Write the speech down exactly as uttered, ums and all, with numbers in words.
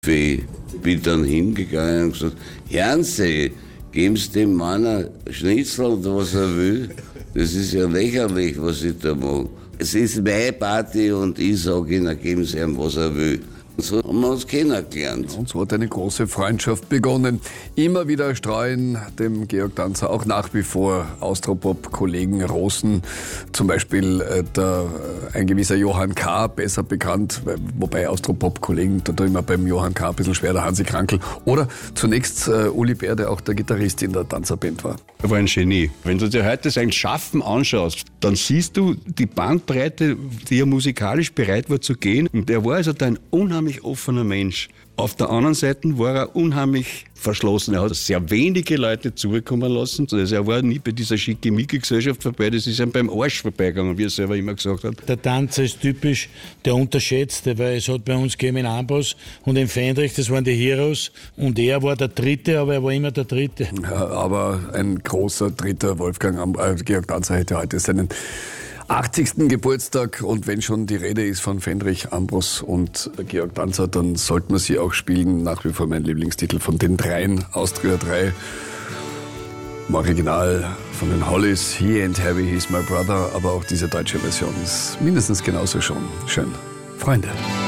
Ich bin dann hingegangen und gesagt, hören Sie, geben Sie dem Mann ein Schnitzel und was er will. Das ist ja lächerlich, was ich da mache. Es ist meine Party und ich sage Ihnen, geben Sie ihm, was er will. Und so haben wir uns kennengelernt. Und so hat eine große Freundschaft begonnen. Immer wieder streuen dem Georg Danzer auch nach wie vor Austropop-Kollegen Rosen. Zum Beispiel äh, der, ein gewisser Johann K., besser bekannt, wobei Austropop-Kollegen, da tue ich mir beim Johann K. ein bisschen schwer, der Hansi Krankl. Oder zunächst äh, Uli Bär, der auch der Gitarrist in der Danzerband war. Er war ein Genie. Wenn du dir heute sein Schaffen anschaust, dann siehst du die Bandbreite, die er musikalisch bereit war zu gehen. Und er war also ein unheimlich offener Mensch. Auf der anderen Seite war er unheimlich verschlossen. Er hat sehr wenige Leute zukommen lassen. Also er war nie bei dieser Schickimicki-Gesellschaft vorbei. Das ist ihm beim Arsch vorbeigegangen, wie er selber immer gesagt hat. Der Danzer ist typisch der Unterschätzte, weil es hat bei uns gegeben in Ambros und in Fendrich, das waren die Heroes. Und er war der Dritte, aber er war immer der Dritte. Ja, aber ein großer Dritter, Wolfgang Am- äh, Georg Danzer, hätte heute seinen achtzigsten Geburtstag, und wenn schon die Rede ist von Fendrich, Ambros und Georg Danzer, dann sollten wir sie auch spielen. Nach wie vor mein Lieblingstitel von den dreien, Austria drei. Im Original von den Hollies, He Ain't Heavy, He's My Brother, aber auch diese deutsche Version ist mindestens genauso schon schön. Freunde.